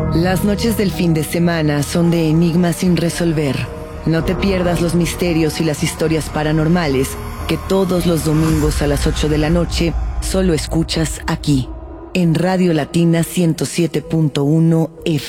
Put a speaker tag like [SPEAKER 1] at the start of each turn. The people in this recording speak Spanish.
[SPEAKER 1] Las noches del fin de semana son de enigmas sin resolver. No te pierdas los misterios y las historias paranormales que todos los domingos a las 8 de la noche solo escuchas aquí, en Radio Latina 107.1 FM.